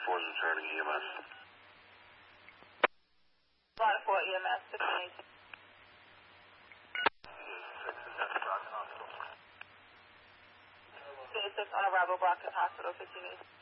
4 is returning EMS. Line 4 EMS, 1518. 6 on arrival, Brockton Hospital, 1518.